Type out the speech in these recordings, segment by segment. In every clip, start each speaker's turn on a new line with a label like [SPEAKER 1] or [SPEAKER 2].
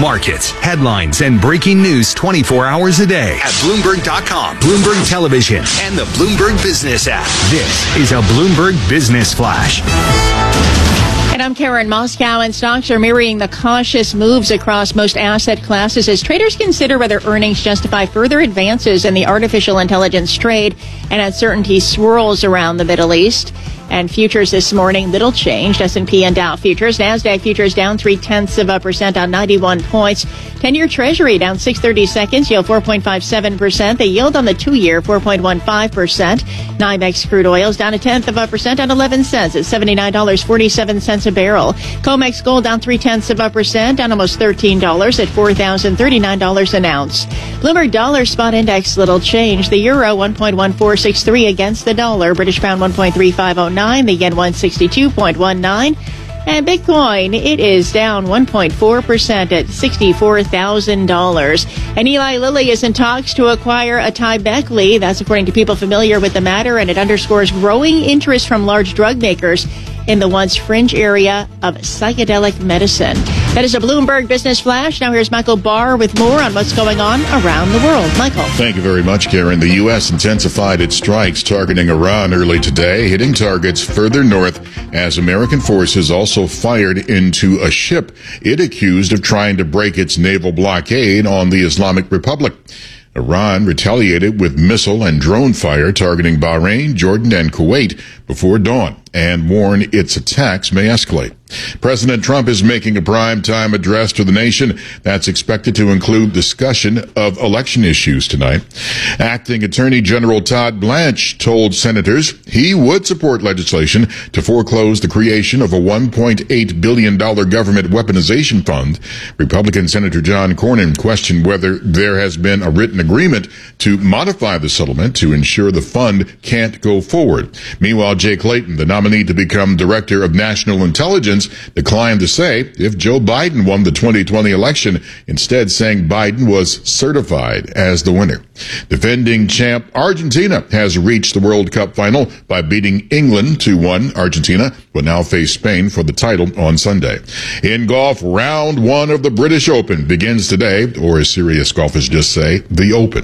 [SPEAKER 1] Markets, headlines, and breaking news 24 hours a day at Bloomberg.com, Bloomberg Television, and the Bloomberg Business app. This is a Bloomberg Business Flash.
[SPEAKER 2] And I'm Karen Moscow, and stocks are mirroring the cautious moves across most asset classes as traders consider whether earnings justify further advances in the artificial intelligence trade and uncertainty swirls around the Middle East. And futures this morning, little change. S&P and Dow futures. NASDAQ futures down 0.3% on 91 points. 10-year Treasury down 6/32, yield 4.57%. The yield on the 2-year, 4.15%. NYMEX crude oils down 0.1% on 11 cents at $79.47 a barrel. COMEX gold down 0.3%, down almost $13 at $4,039 an ounce. Bloomberg dollar spot index, little change. The euro 1.1463 against the dollar. British pound 1.3509. The yen 162.19. And Bitcoin, it is down 1.4% at $64,000. And Eli Lilly is in talks to acquire AtaiBeckley. That's according to people familiar with the matter, and it underscores growing interest from large drug makers in the once fringe area of psychedelic medicine. That is a Bloomberg Business Flash. Now here's Michael Barr with more on what's going on around the world. Michael.
[SPEAKER 3] Thank you very much, Karen. The U.S. intensified its strikes targeting Iran early today, hitting targets further north as American forces also fired into a ship it accused of trying to break its naval blockade on the Islamic Republic. Iran retaliated with missile and drone fire targeting Bahrain, Jordan, and Kuwait before dawn and warned its attacks may escalate. President Trump is making a prime-time address to the nation that's expected to include discussion of election issues tonight. Acting Attorney General Todd Blanche told senators he would support legislation to foreclose the creation of a $1.8 billion government weaponization fund. Republican Senator John Cornyn questioned whether there has been a written agreement to modify the settlement to ensure the fund can't go forward. Meanwhile, Jay Clayton, the nominee to become Director of National Intelligence, declined to say if Joe Biden won the 2020 election, instead saying Biden was certified as the winner. Defending champ Argentina has reached the World Cup final by beating England 2-1. Argentina will now face Spain for the title on Sunday. In golf, round one of the British Open begins today, or as serious golfers just say, the Open.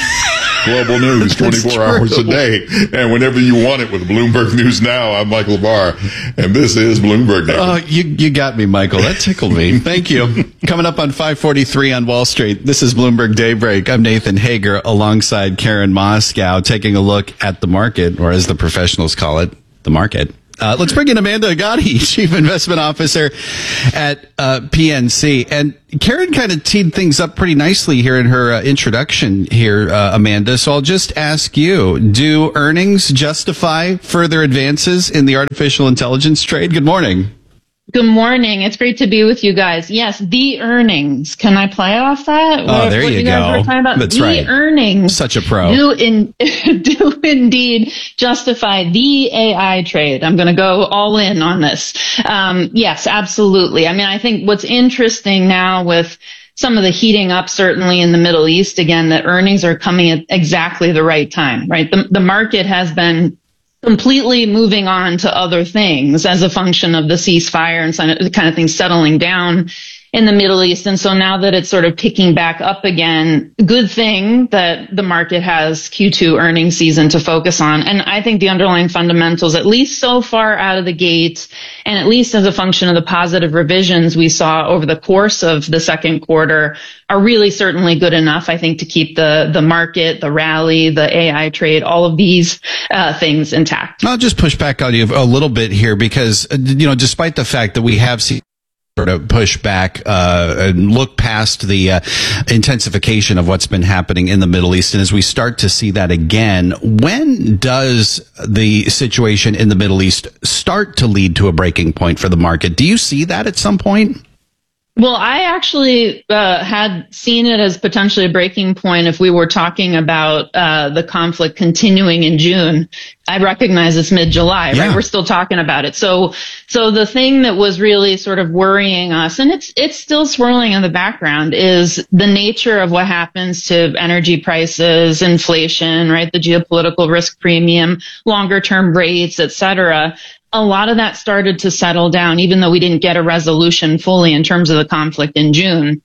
[SPEAKER 3] Global news 24 hours a day, and whenever you want it with Bloomberg News Now. I'm Michael Barr, and this is Bloomberg Now.
[SPEAKER 4] Oh, you got me, Michael. That tickled me. Thank you. Coming up on 5:43 on Wall Street, this is Bloomberg Daybreak. I'm Nathan Hager alongside Karen Moscow, taking a look at the market, or as the professionals call it, the market. Let's bring in Amanda Agati, Chief Investment Officer at PNC. And Karen kind of teed things up pretty nicely here in her introduction here, Amanda. So I'll just ask you, do earnings justify further advances in the artificial intelligence trade? Good morning.
[SPEAKER 5] Good morning. It's great to be with you guys. Yes, the earnings. Can I play off that?
[SPEAKER 4] Oh, there you go. That's right.
[SPEAKER 5] The earnings.
[SPEAKER 4] Such a pro.
[SPEAKER 5] Do indeed justify the AI trade. I'm going to go all in on this. Yes, absolutely. I mean, I think what's interesting now with some of the heating up, certainly in the Middle East, again, that earnings are coming at exactly the right time, right? The market has been completely moving on to other things as a function of the ceasefire and some kind of things settling down in the Middle East. And so now that it's sort of picking back up again, good thing that the market has Q2 earnings season to focus on. And I think the underlying fundamentals, at least so far out of the gate, and at least as a function of the positive revisions we saw over the course of the second quarter, are really certainly good enough, I think, to keep the market, the rally, the AI trade, all of these things intact.
[SPEAKER 4] I'll just push back on you a little bit here because, despite the fact that we have seen sort of push back and look past the intensification of what's been happening in the Middle East. And as we start to see that again, when does the situation in the Middle East start to lead to a breaking point for the market? Do you see that at some point?
[SPEAKER 5] Well, I actually had seen it as potentially a breaking point if we were talking about the conflict continuing in June. I recognize it's mid-July, right? We're still talking about it. So the thing that was really sort of worrying us, and it's still swirling in the background, is the nature of what happens to energy prices, inflation, right? The geopolitical risk premium, longer term rates, et cetera. A lot of that started to settle down, even though we didn't get a resolution fully in terms of the conflict in June.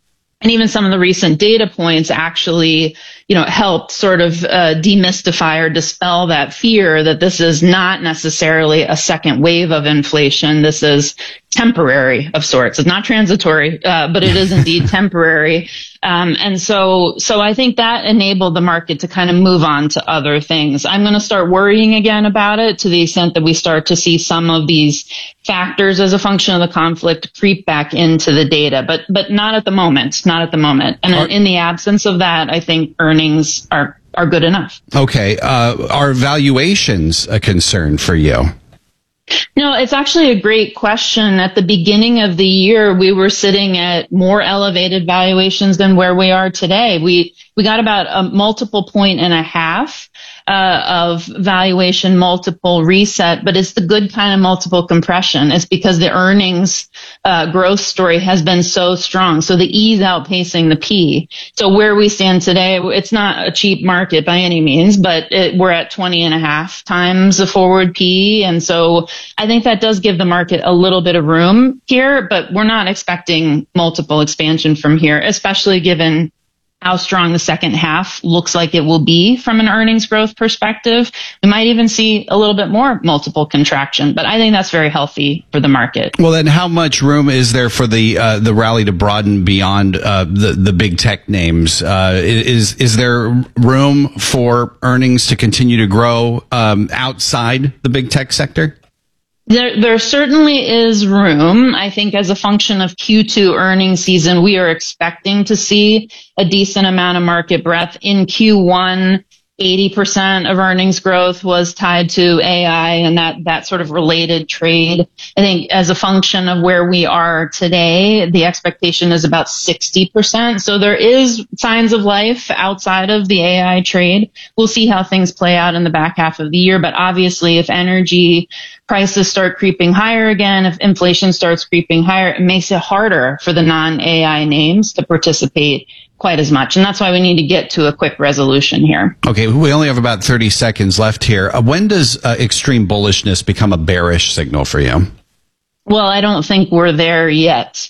[SPEAKER 5] And even some of the recent data points actually, helped sort of demystify or dispel that fear that this is not necessarily a second wave of inflation. This is temporary of sorts. It's not transitory, but it is indeed temporary. And so I think that enabled the market to kind of move on to other things. I'm going to start worrying again about it to the extent that we start to see some of these factors as a function of the conflict creep back into the data, but not at the moment, And in the absence of that, I think earnings are good enough.
[SPEAKER 4] Okay. Are valuations a concern for you?
[SPEAKER 5] No, it's actually a great question. At the beginning of the year, we were sitting at more elevated valuations than where we are today. We got about a multiple point and a half of valuation multiple reset, but it's the good kind of multiple compression. It's because the earnings growth story has been so strong. So the E is outpacing the P. So where we stand today, it's not a cheap market by any means, but we're at 20.5 times the forward P. And so I think that does give the market a little bit of room here, but we're not expecting multiple expansion from here, especially given how strong the second half looks like it will be from an earnings growth perspective. We might even see a little bit more multiple contraction, but I think that's very healthy for the market.
[SPEAKER 4] Well, then how much room is there for the rally to broaden beyond the big tech names? Is there room for earnings to continue to grow outside the big tech sector?
[SPEAKER 5] There certainly is room. I think as a function of Q2 earnings season, we are expecting to see a decent amount of market breadth. In Q1, 80% of earnings growth was tied to AI and that sort of related trade. I think as a function of where we are today, the expectation is about 60%. So there is signs of life outside of the AI trade. We'll see how things play out in the back half of the year. But obviously, if energy prices start creeping higher again, if inflation starts creeping higher, it makes it harder for the non-AI names to participate quite as much. And that's why we need to get to a quick resolution here.
[SPEAKER 4] Okay, we only have about 30 seconds left here. When does extreme bullishness become a bearish signal for you?
[SPEAKER 5] Well, I don't think we're there yet.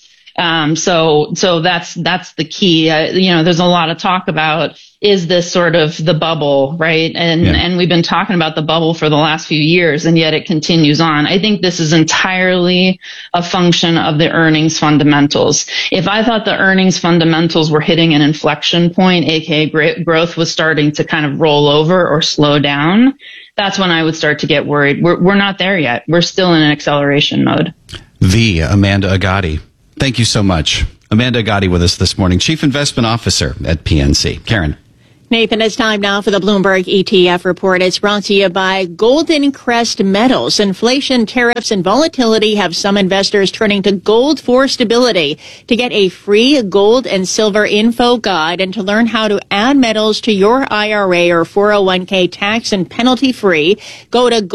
[SPEAKER 5] So that's the key. There's a lot of talk about, is this sort of the bubble, right? And we've been talking about the bubble for the last few years, and yet it continues on. I think this is entirely a function of the earnings fundamentals. If I thought the earnings fundamentals were hitting an inflection point, aka growth was starting to kind of roll over or slow down, that's when I would start to get worried. We're not there yet. We're still in an acceleration mode. The
[SPEAKER 4] Amanda Agati. Thank you so much. Amanda Agati with us this morning, Chief Investment Officer at PNC. Karen.
[SPEAKER 2] Nathan, it's time now for the Bloomberg ETF report. It's brought to you by Golden Crest Metals. Inflation, tariffs, and volatility have some investors turning to gold for stability. To get a free gold and silver info guide and to learn how to add metals to your IRA or 401k tax and penalty free, go to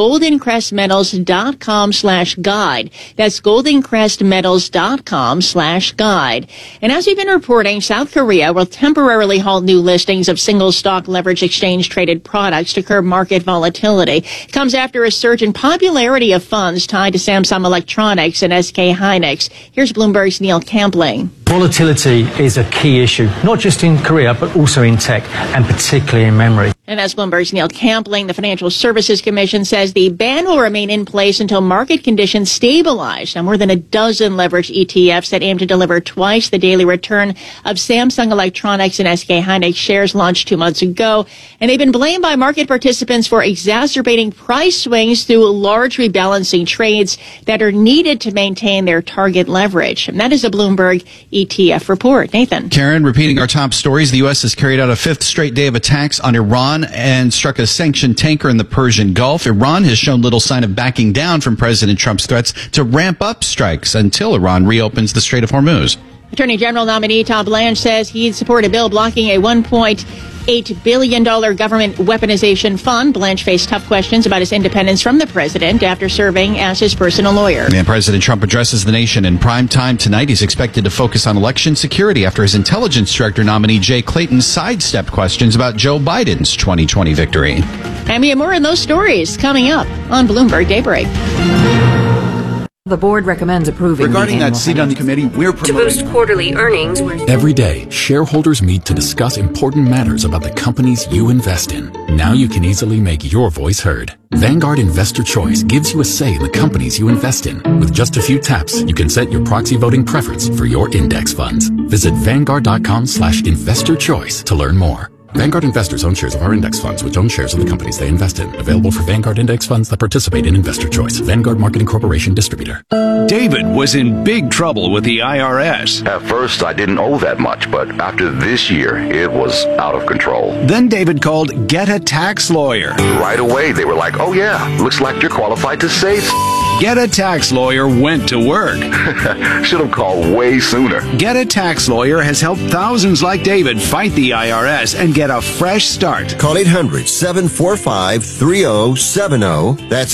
[SPEAKER 2] goldencrestmetals.com/guide. That's goldencrestmetals.com/guide. And as we've been reporting, South Korea will temporarily halt new listings of single stock leverage exchange traded products to curb market volatility. It comes after a surge in popularity of funds tied to Samsung Electronics and SK Hynix. Here's Bloomberg's Neil Campling.
[SPEAKER 6] Volatility is a key issue, not just in Korea, but also in tech and particularly in memory.
[SPEAKER 2] And as Bloomberg's Neil Campling, the Financial Services Commission says the ban will remain in place until market conditions stabilize. Now, more than a dozen leverage ETFs that aim to deliver twice the daily return of Samsung Electronics and SK Hynix shares launched 2 months ago. And they've been blamed by market participants for exacerbating price swings through large rebalancing trades that are needed to maintain their target leverage. And that is a Bloomberg ETF report. Nathan.
[SPEAKER 4] Karen, repeating our top stories, the U.S. has carried out a fifth straight day of attacks on Iran and struck a sanctioned tanker in the Persian Gulf. Iran has shown little sign of backing down from President Trump's threats to ramp up strikes until Iran reopens the Strait of Hormuz.
[SPEAKER 2] Attorney General nominee Tom Blanche says he'd support a bill blocking a $1.8 billion government weaponization fund. Blanche faced tough questions about his independence from the president after serving as his personal lawyer.
[SPEAKER 4] And President Trump addresses the nation in prime time tonight. He's expected to focus on election security after his intelligence director nominee Jay Clayton sidestepped questions about Joe Biden's 2020 victory.
[SPEAKER 2] And we have more on those stories coming up on Bloomberg Daybreak.
[SPEAKER 7] The board recommends approving
[SPEAKER 8] regarding
[SPEAKER 7] the
[SPEAKER 8] that seat on the committee, we're
[SPEAKER 7] to
[SPEAKER 8] promoting
[SPEAKER 7] boost quarterly earnings.
[SPEAKER 9] Every day, shareholders meet to discuss important matters about the companies you invest in. Now you can easily make your voice heard. Vanguard Investor Choice gives you a say in the companies you invest in. With just a few taps, you can set your proxy voting preference for your index funds. Visit Vanguard.com/investorchoice to learn more. Vanguard investors own shares of our index funds, which own shares of the companies they invest in. Available for Vanguard index funds that participate in Investor Choice. Vanguard Marketing Corporation distributor.
[SPEAKER 1] David was in big trouble with the IRS.
[SPEAKER 10] At first, I didn't owe that much, but after this year, it was out of control.
[SPEAKER 1] Then David called Get a Tax Lawyer.
[SPEAKER 10] Right away, they were like, oh yeah, looks like you're qualified to save.
[SPEAKER 1] Get a Tax Lawyer went to work.
[SPEAKER 10] Should have called way sooner.
[SPEAKER 1] Get a Tax Lawyer has helped thousands like David fight the IRS and get a fresh start.
[SPEAKER 11] Call 800-745-3070. That's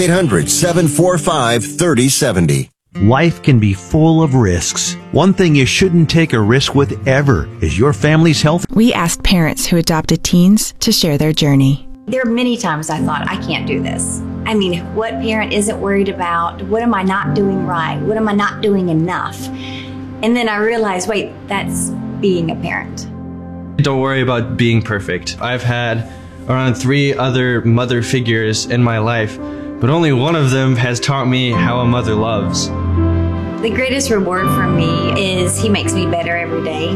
[SPEAKER 11] 800-745-3070.
[SPEAKER 12] Life can be full of risks. One thing you shouldn't take a risk with ever is your family's health.
[SPEAKER 13] We asked parents who adopted teens to share their journey.
[SPEAKER 14] There are many times I thought, I can't do this. I mean, what parent isn't worried about? What am I not doing right? What am I not doing enough? And then I realized, wait, that's being a parent.
[SPEAKER 15] Don't worry about being perfect. I've had around 3 other mother figures in my life, but only one of them has taught me how a mother loves.
[SPEAKER 14] The greatest reward for me is he makes me better every day.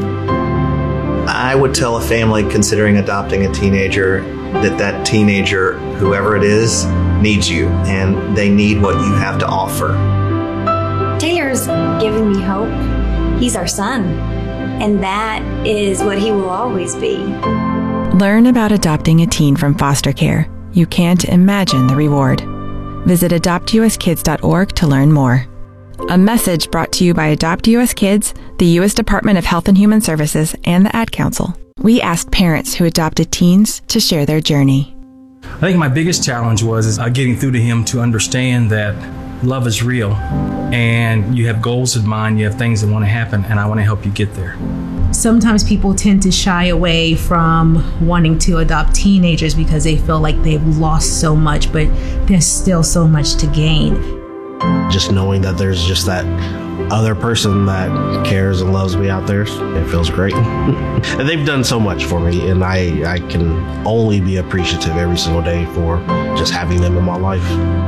[SPEAKER 16] I would tell a family considering adopting a teenager that teenager, whoever it is, needs you, and they need what you have to offer.
[SPEAKER 14] Taylor's given me hope. He's our son, and that is what he will always be.
[SPEAKER 13] Learn about adopting a teen from foster care. You can't imagine the reward. Visit adoptuskids.org to learn more. A message brought to you by Adopt US Kids, the U.S. Department of Health and Human Services, and the Ad Council. We asked parents who adopted teens to share their journey.
[SPEAKER 6] I think my biggest challenge was getting through to him to understand that love is real and you have goals in mind, you have things that want to happen, and I want to help you get there.
[SPEAKER 17] Sometimes people tend to shy away from wanting to adopt teenagers because they feel like they've lost so much, but there's still so much to gain.
[SPEAKER 16] Just knowing that there's just that other person that cares and loves me out there, it feels great. And they've done so much for me, and I can only be appreciative every single day for just having them in my life.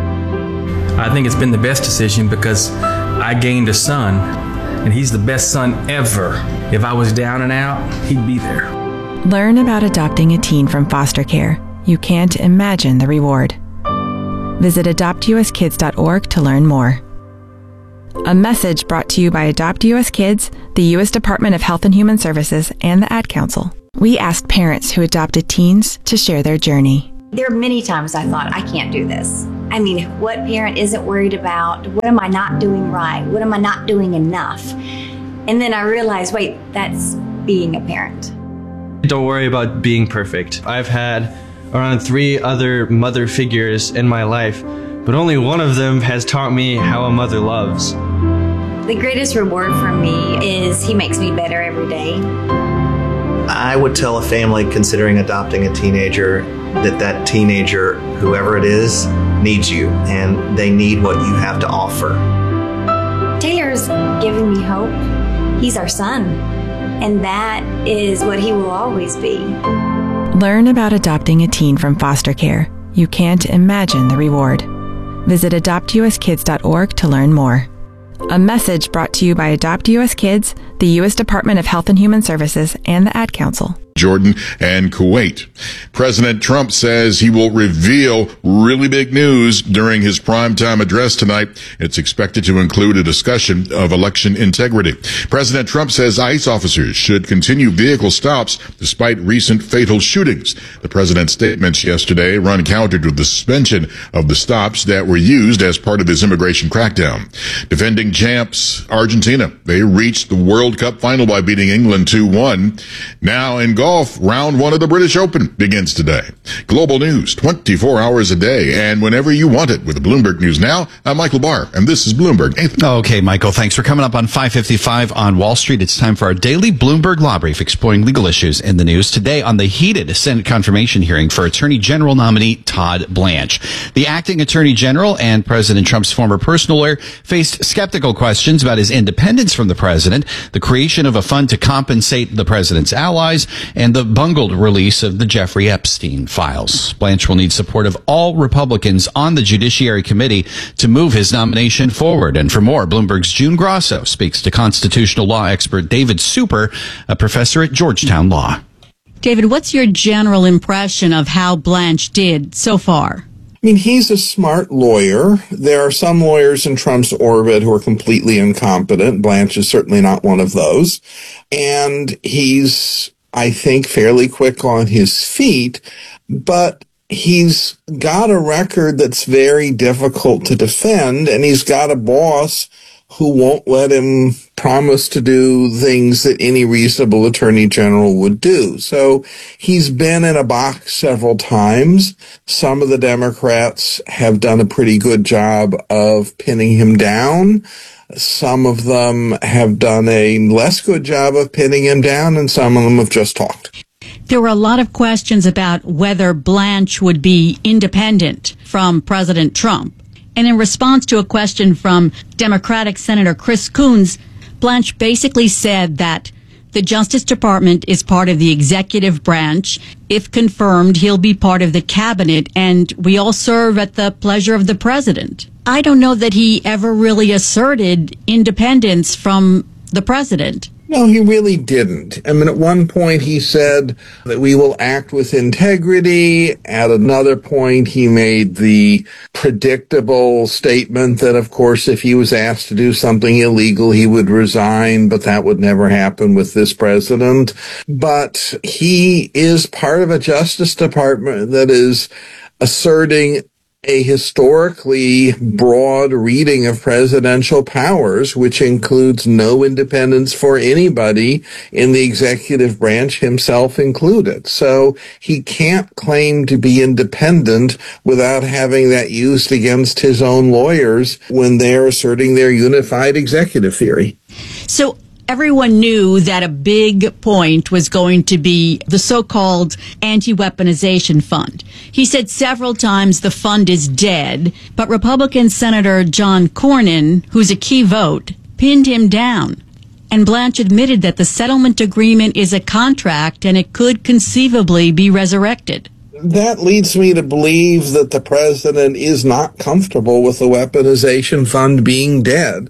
[SPEAKER 6] I think it's been the best decision because I gained a son, and he's the best son ever. If I was down and out, he'd be there.
[SPEAKER 13] Learn about adopting a teen from foster care. You can't imagine the reward. Visit adoptuskids.org to learn more. A message brought to you by Adopt US Kids, the U.S. Department of Health and Human Services, and the Ad Council. We asked parents who adopted teens to share their journey.
[SPEAKER 14] There are many times I thought, I can't do this. I mean, what parent isn't worried about? What am I not doing right? What am I not doing enough? And then I realized, wait, that's being a parent.
[SPEAKER 15] Don't worry about being perfect. I've had around 3 other mother figures in my life, but only one of them has taught me how a mother loves.
[SPEAKER 14] The greatest reward for me is he makes me better every day.
[SPEAKER 16] I would tell a family considering adopting a teenager that teenager, whoever it is, needs you, and they need what you have to offer.
[SPEAKER 14] Taylor's given me hope. He's our son, and that is what he will always be.
[SPEAKER 13] Learn about adopting a teen from foster care. You can't imagine the reward. Visit adoptuskids.org to learn more. A message brought to you by Adopt US Kids, the U.S. Department of Health and Human Services, and the Ad Council.
[SPEAKER 3] Jordan and Kuwait. President Trump says he will reveal really big news during his primetime address tonight. It's expected to include a discussion of election integrity. President Trump says ICE officers should continue vehicle stops despite recent fatal shootings. The president's statements yesterday run counter to the suspension of the stops that were used as part of his immigration crackdown. Defending champs Argentina, they reached the World Cup final by beating England 2-1. Now in golf, round one of the British Open begins today. Global news, 24 hours a day, and whenever you want it with Bloomberg News Now. I'm Michael Barr, and this is Bloomberg. Nathan.
[SPEAKER 4] Okay, Michael, thanks for coming up on 5:55 on Wall Street. It's time for our daily Bloomberg Law Brief, exploring legal issues in the news. Today on the heated Senate confirmation hearing for Attorney General nominee Todd Blanche. The acting Attorney General and President Trump's former personal lawyer faced skeptical questions about his independence from the president, the creation of a fund to compensate the president's allies, and the bungled release of the Jeffrey Epstein files. Blanche will need support of all Republicans on the Judiciary Committee to move his nomination forward. And for more, Bloomberg's June Grosso speaks to constitutional law expert David Super, a professor at Georgetown Law.
[SPEAKER 8] David, what's your general impression of how Blanche did so far?
[SPEAKER 18] I mean, he's a smart lawyer. There are some lawyers in Trump's orbit who are completely incompetent. Blanche is certainly not one of those. And he's, I think, fairly quick on his feet, but he's got a record that's very difficult to defend, and he's got a boss who won't let him promise to do things that any reasonable attorney general would do. So he's been in a box several times. Some of the Democrats have done a pretty good job of pinning him down. Some of them have done a less good job of pinning him down, and some of them have just talked.
[SPEAKER 8] There were a lot of questions about whether Blanche would be independent from President Trump. And in response to a question from Democratic Senator Chris Coons, Blanche basically said that the Justice Department is part of the executive branch. If confirmed, he'll be part of the cabinet, and we all serve at the pleasure of the president. I don't know that he ever really asserted independence from the president.
[SPEAKER 18] No, he really didn't. I mean, at one point he said that we will act with integrity. At another point, he made the predictable statement that, of course, if he was asked to do something illegal, he would resign, but that would never happen with this president. But he is part of a Justice Department that is asserting a historically broad reading of presidential powers, which includes no independence for anybody in the executive branch, himself included. So he can't claim to be independent without having that used against his own lawyers when they're asserting their unified executive theory.
[SPEAKER 8] So everyone knew that a big point was going to be the so-called anti-weaponization fund. He said several times the fund is dead, but Republican Senator John Cornyn, who's a key vote, pinned him down. And Blanche admitted that the settlement agreement is a contract and it could conceivably be resurrected.
[SPEAKER 18] That leads me to believe that the president is not comfortable with the weaponization fund being dead,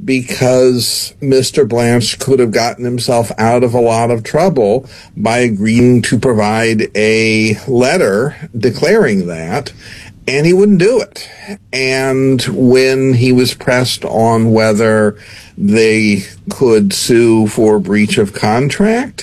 [SPEAKER 18] because Mr. Blanche could have gotten himself out of a lot of trouble by agreeing to provide a letter declaring that, and he wouldn't do it. And when he was pressed on whether they could sue for breach of contract,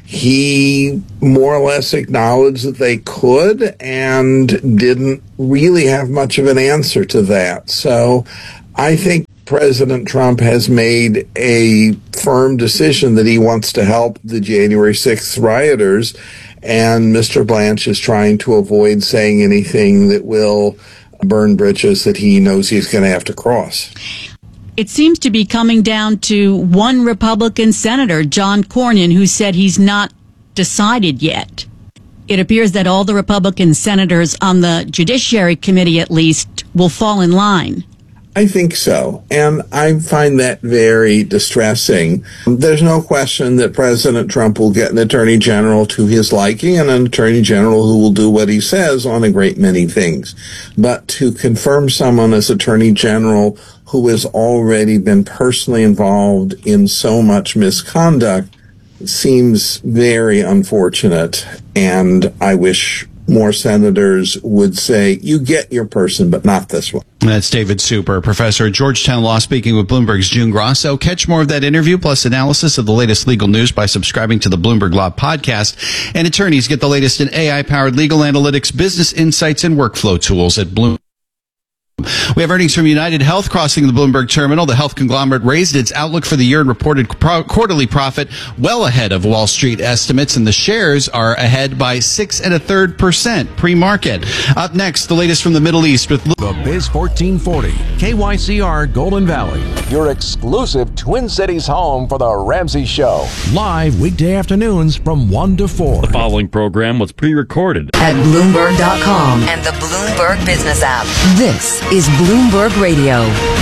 [SPEAKER 18] he more or less acknowledged that they could and didn't really have much of an answer to that. So I think President Trump has made a firm decision that he wants to help the January 6th rioters, and Mr. Blanche is trying to avoid saying anything that will burn bridges that he knows he's going to have to cross.
[SPEAKER 8] It seems to be coming down to one Republican senator, John Cornyn, who said he's not decided yet. It appears that all the Republican senators on the Judiciary Committee, at least, will fall in line.
[SPEAKER 18] I think so, and I find that very distressing. There's no question that President Trump will get an attorney general to his liking and an attorney general who will do what he says on a great many things. But to confirm someone as attorney general who has already been personally involved in so much misconduct seems very unfortunate, and I wish more senators would say, you get your person, but not this one.
[SPEAKER 4] That's David Super, professor at Georgetown Law, speaking with Bloomberg's June Grosso. Catch more of that interview plus analysis of the latest legal news by subscribing to the Bloomberg Law podcast. And attorneys get the latest in AI-powered legal analytics, business insights, and workflow tools at Bloomberg. We have earnings from United Health crossing the Bloomberg terminal. The health conglomerate raised its outlook for the year and reported quarterly profit well ahead of Wall Street estimates, and the shares are ahead by 6 1/3% pre-market. Up next, the latest from the Middle East with
[SPEAKER 19] the Biz 1440, KYCR Golden Valley, your exclusive Twin Cities home for the Ramsey Show. Live weekday afternoons from 1 to 4.
[SPEAKER 20] The following program was pre-recorded
[SPEAKER 7] at Bloomberg.com and the Bloomberg Business app. This is Bloomberg Radio.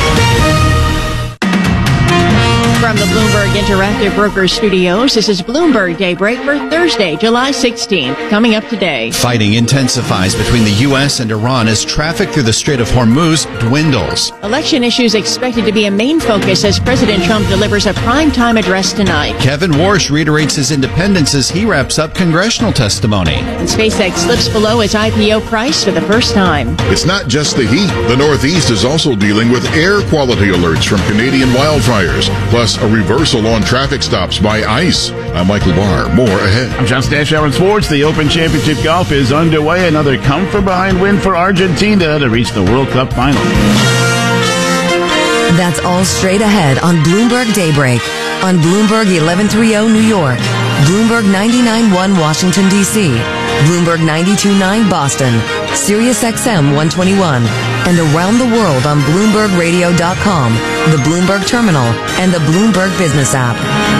[SPEAKER 2] From the Bloomberg Interactive Brokers Studios, this is Bloomberg Daybreak for Thursday, July 16th. Coming up today.
[SPEAKER 4] Fighting intensifies between the U.S. and Iran as traffic through the Strait of Hormuz dwindles.
[SPEAKER 2] Election issues expected to be a main focus as President Trump delivers a primetime address tonight.
[SPEAKER 4] Kevin Warsh reiterates his independence as he wraps up congressional testimony.
[SPEAKER 2] And SpaceX slips below its IPO price for the first time.
[SPEAKER 3] It's not just the heat. The Northeast is also dealing with air quality alerts from Canadian wildfires, plus a reversal on traffic stops by ICE. I'm Michael Barr. More ahead.
[SPEAKER 21] I'm John Stash, Aaron Sports. The Open Championship golf is underway. Another come-from-behind win for Argentina to reach the World Cup final.
[SPEAKER 7] That's all straight ahead on Bloomberg Daybreak. On Bloomberg 1130 New York, Bloomberg 99.1 Washington, D.C., Bloomberg 92.9 Boston, Sirius XM 121, and around the world on BloombergRadio.com, the Bloomberg Terminal, and the Bloomberg Business app.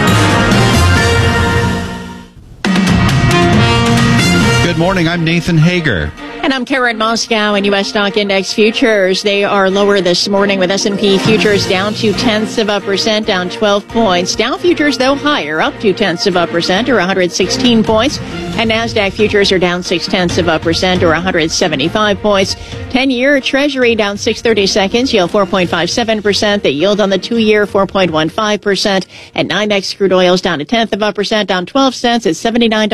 [SPEAKER 4] Good morning, I'm Nathan Hager.
[SPEAKER 2] And I'm Karen Moscow. And U.S. stock index futures, they are lower this morning with S&P futures down 0.2%, down 12 points. Dow futures, though, higher, up 0.2% or 116 points. And NASDAQ futures are down 0.6% or 175 points. 10-year Treasury down 6/32, yield 4.57%. The yield on the 2-year 4.15%. And NYMEX crude oil's down 0.1%, down 12 cents at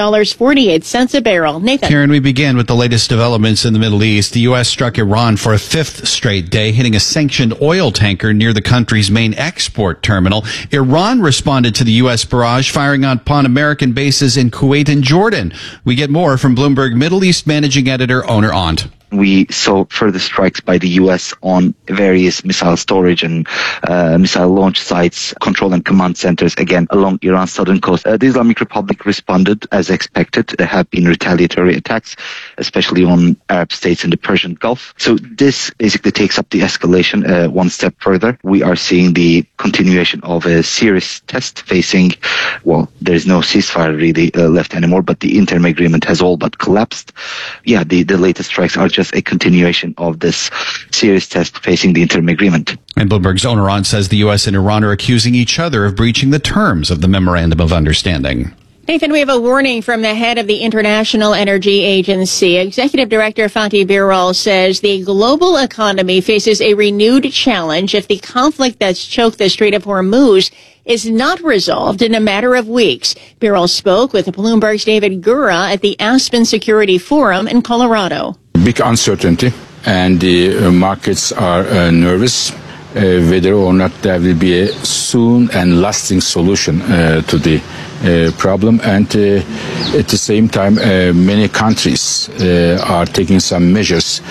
[SPEAKER 2] $79.48 a barrel. Nathan.
[SPEAKER 4] Karen, we begin with the latest developments in the Middle East. The U.S. struck Iran for a 5th straight day, hitting a sanctioned oil tanker near the country's main export terminal. Iran responded to the U.S. barrage, firing upon American bases in Kuwait and Jordan. We get more from Bloomberg Middle East managing editor Oner Ont.
[SPEAKER 22] We saw further strikes by the U.S. on various missile storage and missile launch sites, control and command centers, again, along Iran's southern coast. The Islamic Republic responded as expected. There have been retaliatory attacks, especially on Arab states in the Persian Gulf. So this basically takes up the escalation one step further. We are seeing the continuation of a serious test facing, well, there is no ceasefire really left anymore, but the interim agreement has all but collapsed. Yeah, the latest strikes are just a continuation of this serious test facing the interim agreement.
[SPEAKER 4] And Bloomberg's Oner Ont says the U.S. and Iran are accusing each other of breaching the terms of the Memorandum of Understanding.
[SPEAKER 2] Nathan, we have a warning from the head of the International Energy Agency. Executive Director Fatih Birol says the global economy faces a renewed challenge if the conflict that's choked the Strait of Hormuz is not resolved in a matter of weeks. Birol spoke with Bloomberg's David Gura at the Aspen Security Forum in Colorado.
[SPEAKER 23] Big uncertainty, and the markets are nervous whether or not there will be a soon and lasting solution to the problem. And at the same time, many countries are taking some measures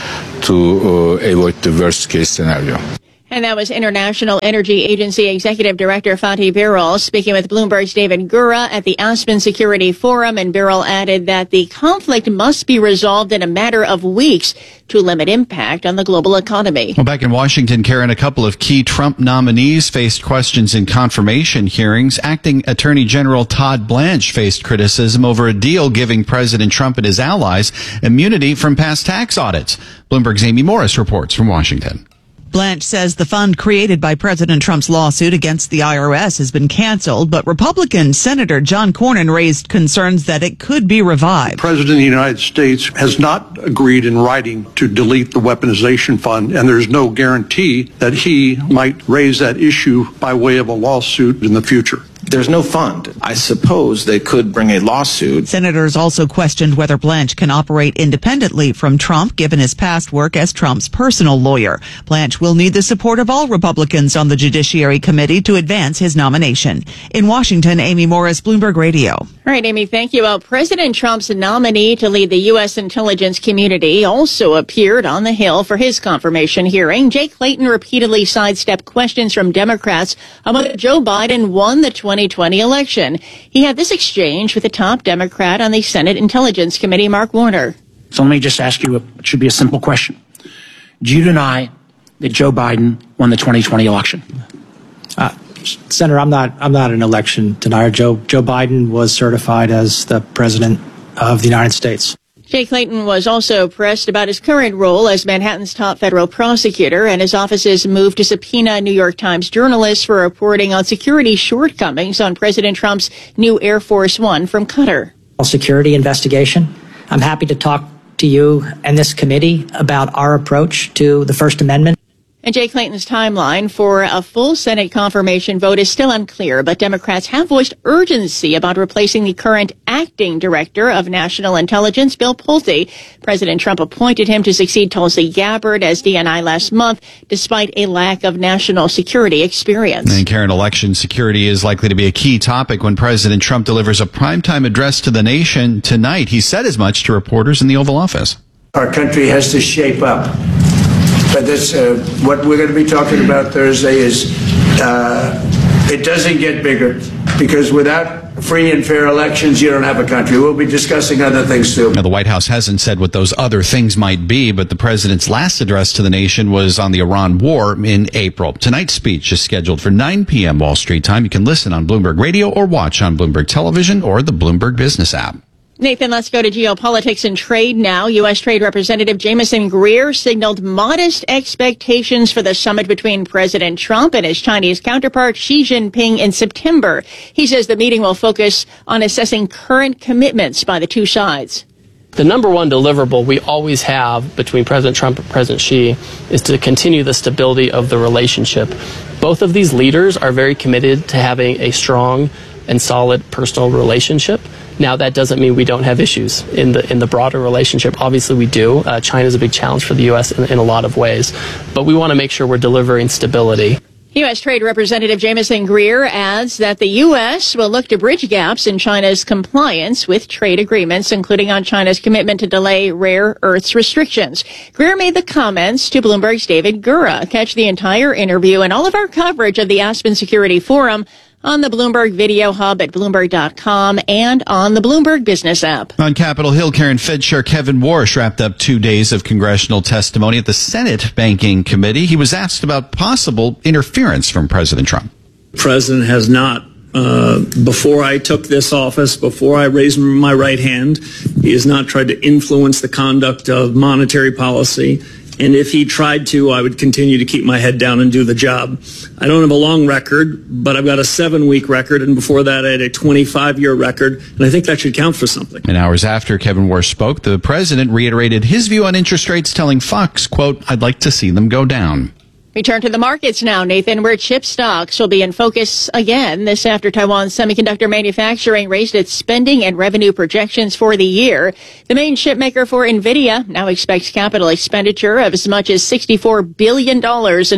[SPEAKER 23] to avoid the worst case scenario.
[SPEAKER 2] And that was International Energy Agency Executive Director Fatih Birol speaking with Bloomberg's David Gura at the Aspen Security Forum. And Birol added that the conflict must be resolved in a matter of weeks to limit impact on the global economy.
[SPEAKER 4] Well, back in Washington, Karen, a couple of key Trump nominees faced questions in confirmation hearings. Acting Attorney General Todd Blanche faced criticism over a deal giving President Trump and his allies immunity from past tax audits. Bloomberg's Amy Morris reports from Washington.
[SPEAKER 24] Blanche says the fund created by President Trump's lawsuit against the IRS has been canceled, but Republican Senator John Cornyn raised concerns that it could be revived.
[SPEAKER 25] The President of the United States has not agreed in writing to delete the weaponization fund, and there's no guarantee that he might raise that issue by way of a lawsuit in the future.
[SPEAKER 26] There's no fund. I suppose they could bring a lawsuit.
[SPEAKER 24] Senators also questioned whether Blanche can operate independently from Trump, given his past work as Trump's personal lawyer. Blanche will need the support of all Republicans on the Judiciary Committee to advance his nomination. In Washington, Amy Morris, Bloomberg Radio.
[SPEAKER 2] All right, Amy, thank you. Well, President Trump's nominee to lead the U.S. intelligence community also appeared on the Hill for his confirmation hearing. Jay Clayton repeatedly sidestepped questions from Democrats about whether Joe Biden won the 2020 election. He had this exchange with the top Democrat on the Senate Intelligence Committee, Mark Warner.
[SPEAKER 1] So let me just ask you, it should be a simple question. Do you deny that Joe Biden won the 2020 election?
[SPEAKER 5] Senator, I'm not an election denier. Joe Biden was certified as the president of the United States.
[SPEAKER 2] Jay Clayton was also pressed about his current role as Manhattan's top federal prosecutor and his office's move to subpoena New York Times journalists for reporting on security shortcomings on President Trump's new Air Force One from Qatar.
[SPEAKER 5] Security investigation. I'm happy to talk to you and this committee about our approach to the First Amendment.
[SPEAKER 2] And Jay Clayton's timeline for a full Senate confirmation vote is still unclear, but Democrats have voiced urgency about replacing the current acting director of national intelligence, Bill Pulte. President Trump appointed him to succeed Tulsi Gabbard as DNI last month, despite a lack of national security experience.
[SPEAKER 4] And Karen, election security is likely to be a key topic when President Trump delivers a primetime address to the nation tonight. He said as much to reporters in the Oval Office.
[SPEAKER 9] Our country has to shape up. But that's what we're going to be talking about Thursday is it doesn't get bigger because without free and fair elections, you don't have a country. We'll be discussing other things, too.
[SPEAKER 4] Now, the White House hasn't said what those other things might be, but the president's last address to the nation was on the Iran war in April. Tonight's speech is scheduled for 9 p.m. Wall Street time. You can listen on Bloomberg Radio or watch on Bloomberg Television or the Bloomberg Business app.
[SPEAKER 2] Nathan, let's go to geopolitics and trade now. U.S. Trade Representative Jamieson Greer signaled modest expectations for the summit between President Trump and his Chinese counterpart Xi Jinping in September. He says the meeting will focus on assessing current commitments by the two sides.
[SPEAKER 10] The number one deliverable we always have between President Trump and President Xi is to continue the stability of the relationship. Both of these leaders are very committed to having a strong and solid personal relationship. Now, that doesn't mean we don't have issues in the broader relationship. Obviously, we do. China is a big challenge for the U.S. in a lot of ways. But we want to make sure we're delivering stability.
[SPEAKER 2] U.S. Trade Representative Jamieson Greer adds that the U.S. will look to bridge gaps in China's compliance with trade agreements, including on China's commitment to delay rare earths restrictions. Greer made the comments to Bloomberg's David Gura. Catch the entire interview and all of our coverage of the Aspen Security Forum on the Bloomberg Video Hub at Bloomberg.com and on the Bloomberg Business app.
[SPEAKER 4] On Capitol Hill, Karen, Fed Chair Kevin Warsh wrapped up 2 days of congressional testimony at the Senate Banking Committee. He was asked about possible interference from President Trump.
[SPEAKER 11] The president has not, before I took this office, before I raised my right hand, he has not tried to influence the conduct of monetary policy. And if he tried to, I would continue to keep my head down and do the job. I don't have a long record, but I've got a 7-week record. And before that, I had a 25-year record. And I think that should count for something.
[SPEAKER 4] And hours after Kevin Warsh spoke, the president reiterated his view on interest rates, telling Fox, quote, "I'd like to see them go down."
[SPEAKER 2] Return to the markets now, Nathan, where chip stocks will be in focus again. This after Taiwan's semiconductor manufacturing raised its spending and revenue projections for the year. The main chipmaker for NVIDIA now expects capital expenditure of as much as $64 billion in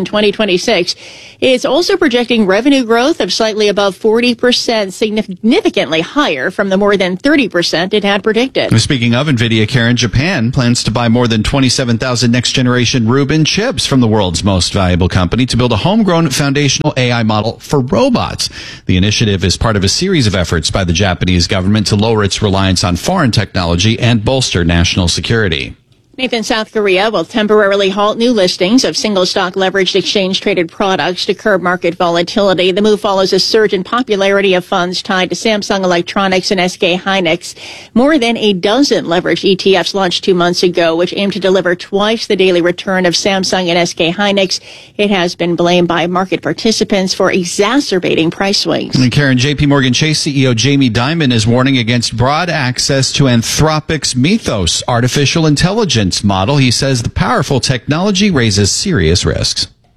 [SPEAKER 2] 2026. It's also projecting revenue growth of slightly above 40%, significantly higher from the more than 30% it had predicted.
[SPEAKER 4] Speaking of NVIDIA, Karen, Japan plans to buy more than 27,000 next-generation Rubin chips from the world's most valuable company to build a homegrown foundational AI model for robots. The initiative is part of a series of efforts by the Japanese government to lower its reliance on foreign technology and bolster national security.
[SPEAKER 2] Nathan, South Korea will temporarily halt new listings of single-stock leveraged exchange-traded products to curb market volatility. The move follows a surge in popularity of funds tied to Samsung Electronics and SK Hynix. More than a dozen leveraged ETFs launched 2 months ago, which aim to deliver twice the daily return of Samsung and SK Hynix. It has been blamed by market participants for exacerbating price swings.
[SPEAKER 4] And Karen, JP Morgan Chase CEO Jamie Dimon is warning against broad access to Anthropic's Mythos artificial intelligence model. He says the powerful technology raises serious risks.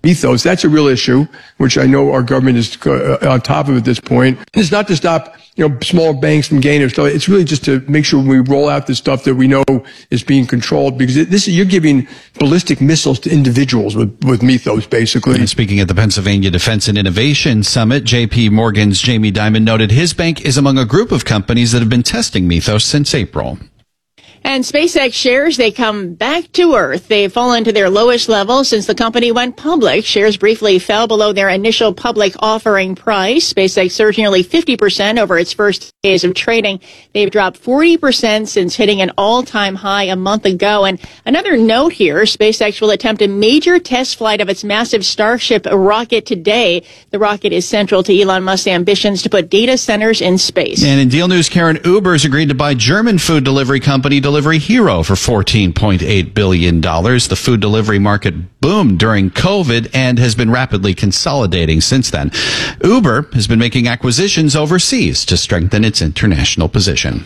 [SPEAKER 6] ethos. That's a real issue, which I know our government is on top of at this point. And it's not to stop, small banks from gaining stuff. It's really just to make sure we roll out the stuff that we know is being controlled, because you're giving ballistic missiles to individuals with Mythos, basically.
[SPEAKER 4] And speaking at the Pennsylvania Defense and Innovation Summit, J.P. Morgan's Jamie Dimon noted his bank is among a group of companies that have been testing Mythos since April.
[SPEAKER 2] And SpaceX shares, they come back to Earth. They've fallen to their lowest level since the company went public. Shares briefly fell below their initial public offering price. SpaceX surged nearly 50% over its first days of trading. They've dropped 40% since hitting an all-time high a month ago. And another note here, SpaceX will attempt a major test flight of its massive Starship rocket today. The rocket is central to Elon Musk's ambitions to put data centers in space.
[SPEAKER 4] And in deal news, Karen, Uber's agreed to buy German food delivery company Delivery Hero for $14.8 billion. The food delivery market boomed during COVID and has been rapidly consolidating since then. Uber has been making acquisitions overseas to strengthen its international position.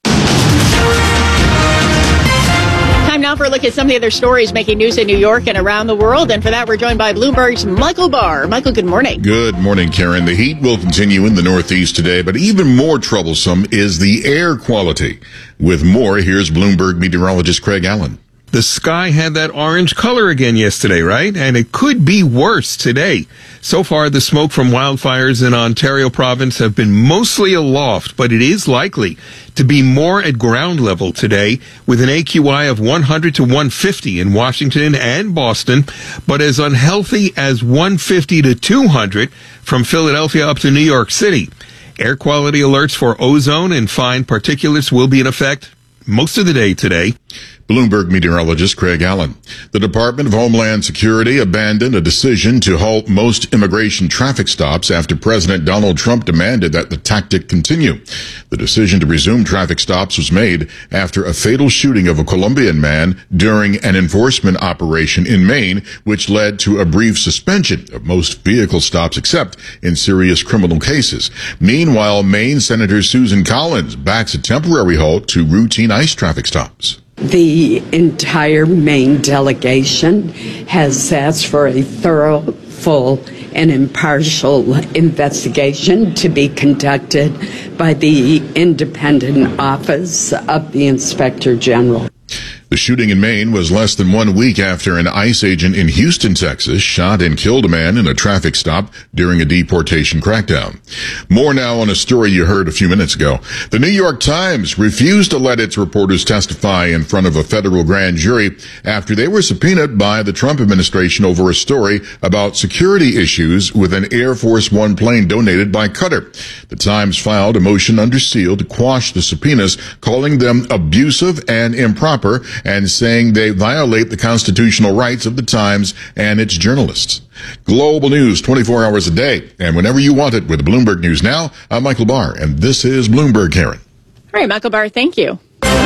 [SPEAKER 2] Time now for a look at some of the other stories making news in New York and around the world. And for that, we're joined by Bloomberg's Michael Barr. Michael, good morning.
[SPEAKER 3] Good morning, Karen. The heat will continue in the Northeast today, but even more troublesome is the air quality. With more, here's Bloomberg meteorologist Craig Allen.
[SPEAKER 12] The sky had that orange color again yesterday, right? And it could be worse today. So far, the smoke from wildfires in Ontario province have been mostly aloft, but it is likely to be more at ground level today with an AQI of 100 to 150 in Washington and Boston, but as unhealthy as 150 to 200 from Philadelphia up to New York City. Air quality alerts for ozone and fine particulates will be in effect most of the day today.
[SPEAKER 3] Bloomberg meteorologist Craig Allen. The Department of Homeland Security abandoned a decision to halt most immigration traffic stops after President Donald Trump demanded that the tactic continue. The decision to resume traffic stops was made after a fatal shooting of a Colombian man during an enforcement operation in Maine, which led to a brief suspension of most vehicle stops except in serious criminal cases. Meanwhile, Maine Senator Susan Collins backs a temporary halt to routine ICE traffic stops.
[SPEAKER 14] The entire Maine delegation has asked for a thorough, full, and impartial investigation to be conducted by the independent office of the Inspector General.
[SPEAKER 3] The shooting in Maine was less than 1 week after an ICE agent in Houston, Texas, shot and killed a man in a traffic stop during a deportation crackdown. More now on a story you heard a few minutes ago. The New York Times refused to let its reporters testify in front of a federal grand jury after they were subpoenaed by the Trump administration over a story about security issues with an Air Force One plane donated by Qatar. The Times filed a motion under seal to quash the subpoenas, calling them abusive and improper, and saying they violate the constitutional rights of the Times and its journalists. Global news 24 hours a day, and whenever you want it with Bloomberg News Now. I'm Michael Barr, and this is Bloomberg, Karen.
[SPEAKER 2] All right, Michael Barr, thank you.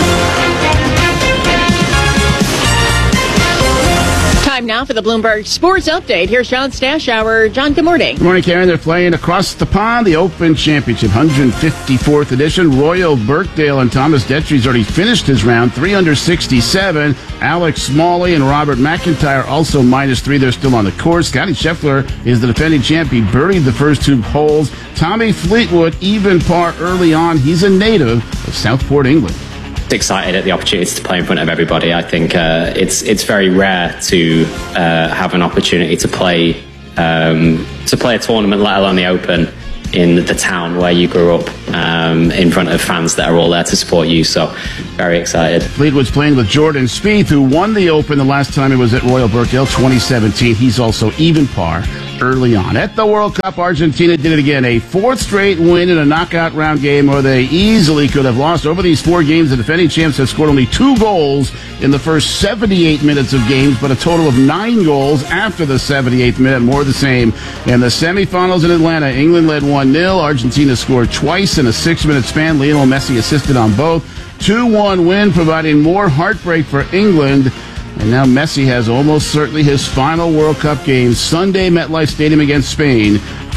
[SPEAKER 2] Time now for the Bloomberg Sports Update. Here's John Stashower. John, good morning.
[SPEAKER 21] Good morning, Karen. They're playing across the pond, the Open Championship, 154th edition. Royal Birkdale and Thomas Detry's already finished his round, 3 under 67. Alex Smalley and Robert McIntyre also -3. They're still on the course. Scotty Scheffler is the defending champ. He birdied the first 2 holes. Tommy Fleetwood, even par early on. He's a native of Southport, England.
[SPEAKER 15] Excited at the opportunity to play in front of everybody. I think it's very rare to have an opportunity to play a tournament, let alone the Open, in the town where you grew up, in front of fans that are all there to support you. So very excited.
[SPEAKER 21] Fleetwood's playing with Jordan Spieth, who won the Open the last time it was at Royal Birkdale, 2017. He's also even par early on. At the World Cup, Argentina did it again. A 4th straight win in a knockout round game where they easily could have lost. Over these 4 games, the defending champs have scored only 2 goals in the first 78 minutes of games, but a total of 9 goals after the 78th minute, more of the same. In the semifinals in Atlanta, England led 1-0. Argentina scored twice in a 6-minute span. Lionel Messi assisted on both. 2-1 win, providing more heartbreak for England. And now Messi has almost certainly his final World Cup game Sunday, MetLife Stadium against Spain for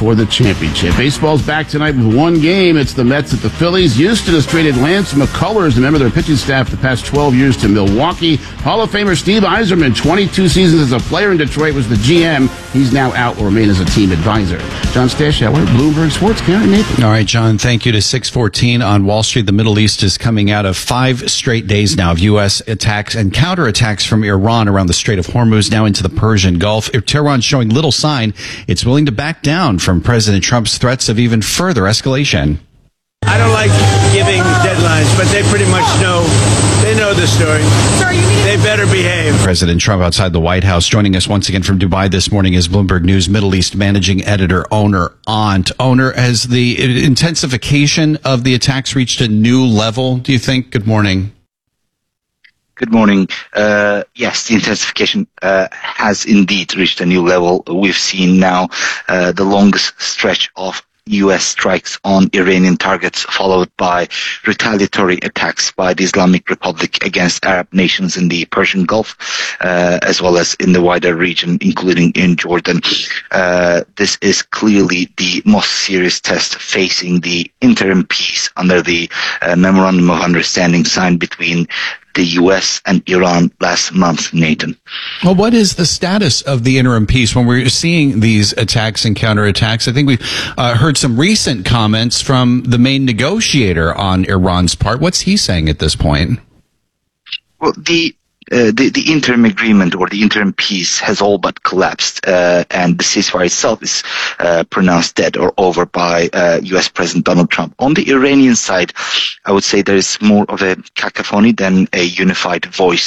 [SPEAKER 21] for the championship. Baseball's back tonight with one game. It's the Mets at the Phillies. Houston has traded Lance McCullers, a member of their pitching staff, the past 12 years to Milwaukee. Hall of Famer Steve Yzerman, 22 seasons as a player in Detroit, was the GM. He's now out, will remain as a team advisor. John Stashauer, Bloomberg Sports, Karen Nathan.
[SPEAKER 4] All right, John, thank you. To 6:14 on Wall Street. The Middle East is coming out of 5 straight days now of U.S. attacks and counterattacks from Iran around the Strait of Hormuz, now into the Persian Gulf. Tehran's showing little sign it's willing to back down from President Trump's threats of even further escalation.
[SPEAKER 8] I don't like giving deadlines, but they pretty much know. They know the story. They better behave.
[SPEAKER 4] President Trump outside the White House. Joining us once again from Dubai this morning is Bloomberg News Middle East managing editor Oner Ont. Oner, has the intensification of the attacks reached a new level, do you think? Good morning.
[SPEAKER 22] Good morning. Yes, the intensification has indeed reached a new level. We've seen now the longest stretch of U.S. strikes on Iranian targets, followed by retaliatory attacks by the Islamic Republic against Arab nations in the Persian Gulf, as well as in the wider region, including in Jordan. This is clearly the most serious test facing the interim peace under the Memorandum of Understanding signed between the U.S. and Iran last month, Nathan.
[SPEAKER 4] Well, what is the status of the interim peace when we're seeing these attacks and counterattacks? I think we've heard some recent comments from the main negotiator on Iran's part. What's he saying at this point?
[SPEAKER 22] Well, the interim agreement or the interim peace has all but collapsed, and the ceasefire itself is pronounced dead or over by U.S. President Donald Trump. On the Iranian side, I would say there is more of a cacophony than a unified voice.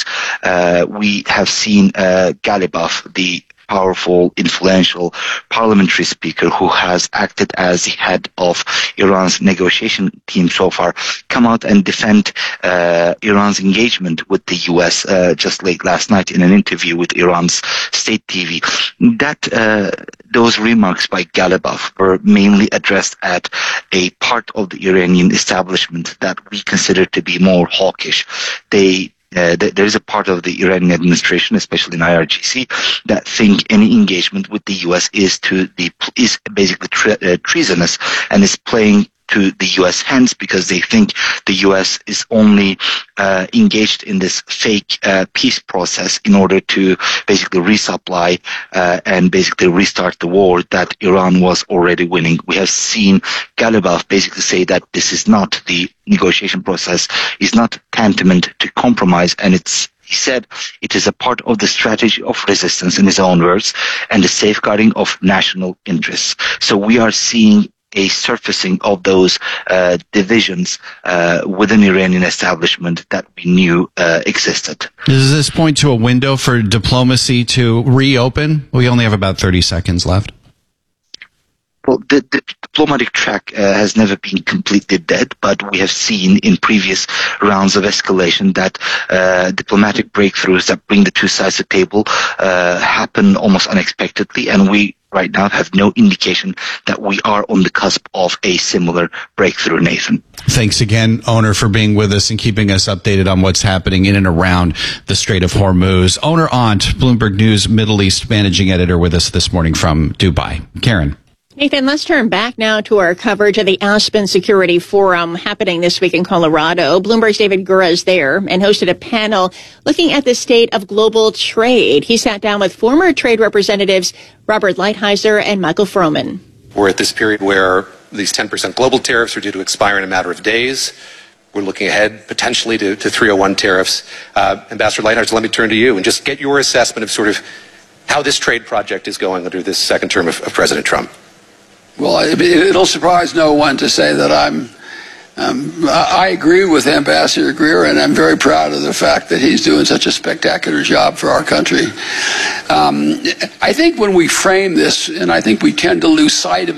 [SPEAKER 22] We have seen Ghalibaf, the powerful, influential parliamentary speaker who has acted as the head of Iran's negotiation team so far, come out and defend Iran's engagement with the U.S. Just late last night in an interview with Iran's state TV. Those remarks by Ghalibaf were mainly addressed at a part of the Iranian establishment that we consider to be more hawkish. There is a part of the Iranian administration, especially in IRGC, that think any engagement with the U.S. is basically treasonous and is playing to the U.S. hands, because they think the U.S. is only engaged in this fake peace process in order to basically resupply and basically restart the war that Iran was already winning. We have seen Ghalibaf basically say that this is not the negotiation process, is not tantamount to compromise, and he said it is a part of the strategy of resistance, in his own words, and the safeguarding of national interests. So we are seeing a surfacing of those divisions within the Iranian establishment that we knew existed.
[SPEAKER 4] Does this point to a window for diplomacy to reopen? We only have about 30 seconds left.
[SPEAKER 22] Well, the diplomatic track has never been completely dead, but we have seen in previous rounds of escalation that diplomatic breakthroughs that bring the two sides to the table happen almost unexpectedly, and we right now have no indication that we are on the cusp of a similar breakthrough, Nathan.
[SPEAKER 4] Thanks again, Oner, for being with us and keeping us updated on what's happening in and around the Strait of Hormuz. Oner Ont, Bloomberg News Middle East managing editor, with us this morning from Dubai. Karen.
[SPEAKER 2] Nathan, let's turn back now to our coverage of the Aspen Security Forum happening this week in Colorado. Bloomberg's David Gura is there and hosted a panel looking at the state of global trade. He sat down with former trade representatives Robert Lighthizer and Michael Froman.
[SPEAKER 13] We're at this period where these 10% global tariffs are due to expire in a matter of days. We're looking ahead potentially to 301 tariffs. Ambassador Lighthizer, let me turn to you and just get your assessment of sort of how this trade project is going under this second term of President Trump.
[SPEAKER 16] Well, it'll surprise no one to say that I agree with Ambassador Greer, and I'm very proud of the fact that he's doing such a spectacular job for our country. I think when we frame this, and I think we tend to lose sight of